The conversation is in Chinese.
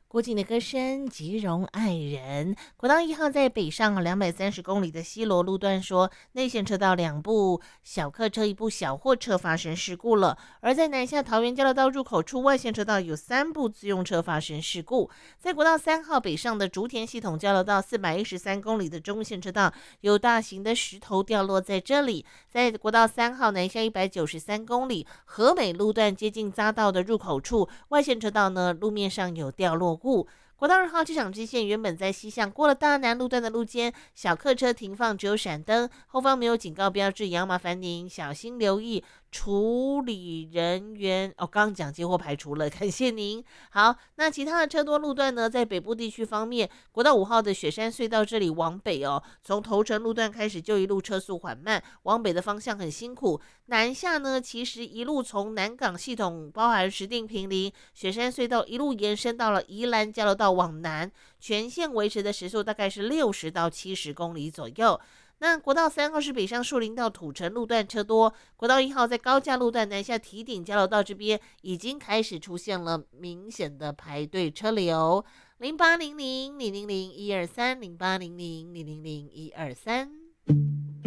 郭靖的歌声，吉荣爱人。国道1号在北上230公里的西螺路段说，内线车道2部小客车、1部小货车发生事故了。而在南下桃园交流道入口处，外线车道有3部自用车发生事故。在国道3号北上的竹田系统交流道413公里的中线车道，有大型的石头掉落在这里。在国道3号南下193公里和美路段接近匝道的入口处，外线车道呢路面上有掉落故。国道2号这场支线原本在西向过了大南路段的路肩，小客车停放只有闪灯，后方没有警告标志，也要麻烦您小心留意。处理人员刚刚讲接或排除了，感谢您。好，那其他的车多路段呢？在北部地区方面，国道5号的雪山隧道这里往北从头城路段开始就一路车速缓慢，往北的方向很辛苦。南下呢，其实一路从南港系统，包含石碇、坪林、雪山隧道一路延伸到了宜兰交流道往南，全线维持的时速大概是60到70公里左右。那国道3号是北上树林到土城路段车多，国道1号在高架路段南下堤顶交流道这边已经开始出现了明显的排队车流。0800-000-123 0800-000-123。